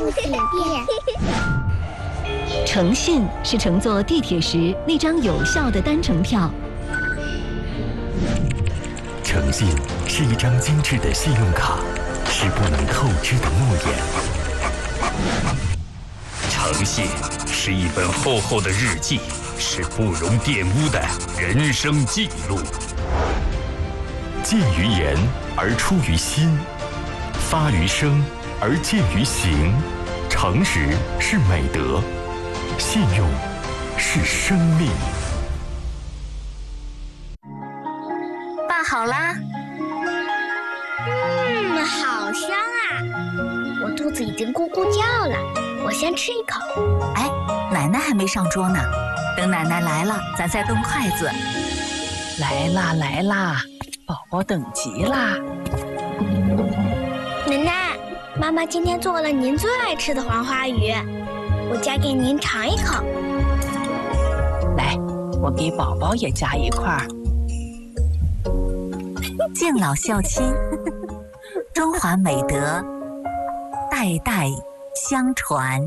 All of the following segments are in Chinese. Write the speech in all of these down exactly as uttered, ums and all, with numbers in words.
铁店。 诚信是乘坐地铁时那张有效的单程票。 诚信是一张精致的信用卡，是不能透支的诺言。 诚信是一本厚厚的日记，是不容玷污的人生记录。 见于言而出于心，发于声而见于行。诚实是美德，信用是生命。 爸好啦。 嗯，好香啊！我肚子已经咕咕叫了，我先吃一口。 哎，奶奶还没上桌呢，等奶奶来了，咱再动筷子。 来啦来啦，宝宝等急啦！ 奶奶，妈妈今天做了您最爱吃的黄花鱼，我夹给您尝一口。 来，我给宝宝也夹一块儿。 敬老孝亲，中华美德代代相传。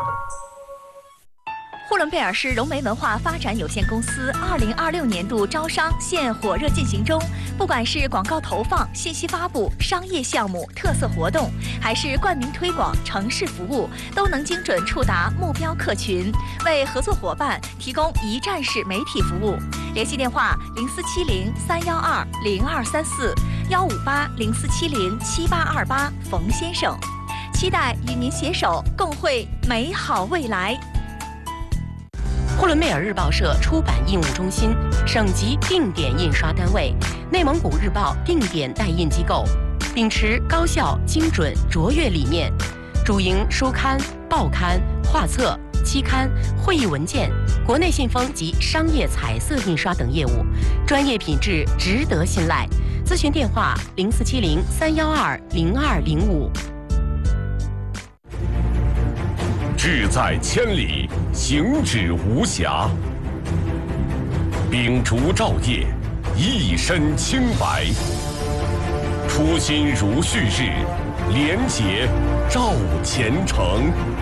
呼伦贝尔市融媒文化发展有限公司二零二六年度招商现火热进行中，不管是广告投放、信息发布、商业项目、特色活动，还是冠名推广、城市服务，都能精准触达目标客群，为合作伙伴提供一站式媒体服务。联系电话：零四七零三幺二零二三四幺五八零四七零七八二八，冯先生，期待与您携手共绘美好未来。 呼伦贝尔日报社出版印务中心，省级定点印刷单位，内蒙古日报定点代印机构，秉持高效、精准、卓越理念，主营书刊、报刊、画册、期刊、会议文件、国内信封及商业彩色印刷等业务，专业品质值得信赖。咨询电话：零四七零三幺二零二零五。 志在千里，行止无暇。秉烛照夜，一身清白。初心如旭日，廉洁照前程。